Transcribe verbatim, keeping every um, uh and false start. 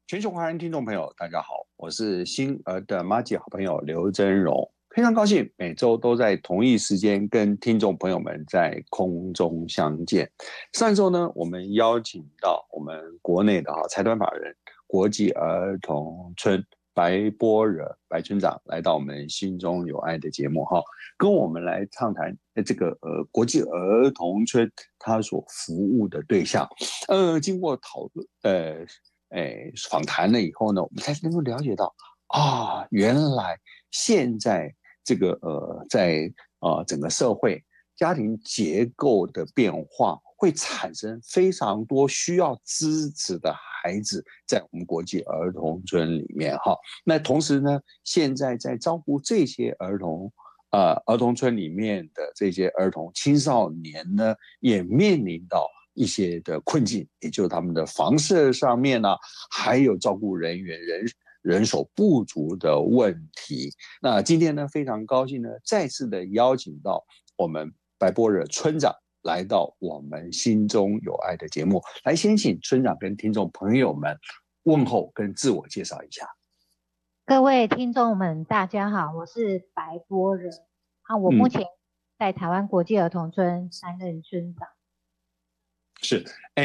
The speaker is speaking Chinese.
全球华人听众朋友，大家好，我是星儿的妈吉好朋友刘真荣，非常高兴每周都在同一时间跟听众朋友们在空中相见。上一周呢，我们邀请到我们国内的哈财团法人国际儿童村白波惹白村长来到我们心中有爱的节目哈，跟我们来畅谈这个呃国际儿童村他所服务的对象。呃，经过讨论呃。诶，访谈了以后呢，我们才能够了解到啊，原来现在这个呃，在呃整个社会家庭结构的变化，会产生非常多需要支持的孩子在我们国际儿童村里面哈。那同时呢，现在在照顾这些儿童。呃，儿童村里面的这些儿童青少年呢，也面临到一些的困境，也就是他们的房舍上面呢、啊，还有照顾人员人人手不足的问题。那今天呢，非常高兴呢，再次的邀请到我们白波惹村长来到我们心中有爱的节目，来先请村长跟听众朋友们问候跟自我介绍一下。 各位听众们，大家好，我是白波惹啊，我目嗯， 前在台湾国际儿童村担任村长。 是。